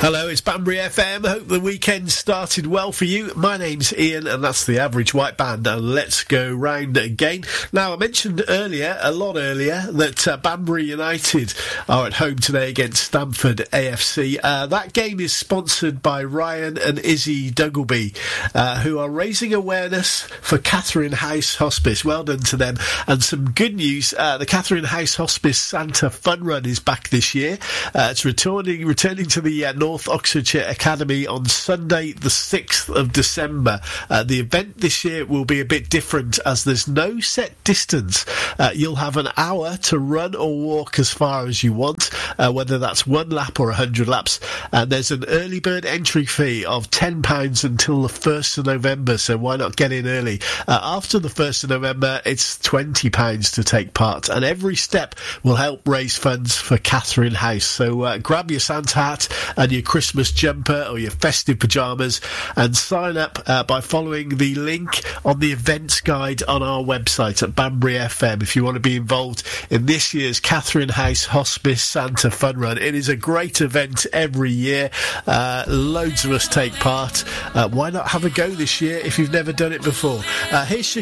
Hello, it's Banbury FM. Hope the weekend started well for you. My name's Ian, and that's the Average White Band, and let's go round again. Now, I mentioned a lot earlier, that Banbury United are at home today against Stamford AFC. That game is sponsored by Ryan and Izzy Duggleby, who are raising awareness for Catherine House Hospice. Well done to them. And some good news, the Catherine House Hospice Santa Fun Run is back this year. It's returning to the North Oxfordshire Academy on Sunday the 6th of December. The event this year will be a bit different as there's no set distance. You'll have an hour to run or walk as far as you want, whether that's 1 lap or 100 laps. And there's an early bird entry fee of £10 until the 1st of November, so why not get in early? After the 1st of November, it's £20 to take part, and every step will help raise funds for Catherine House. So grab your Santa hat and your Christmas jumper or your festive pyjamas and sign up by following the link on the events guide on our website at Banbury FM if you want to be involved in this year's Catherine House Hospice Santa Fun Run. It is a great event every year. Loads of us take part. Why not have a go this year if you've never done it before? Here's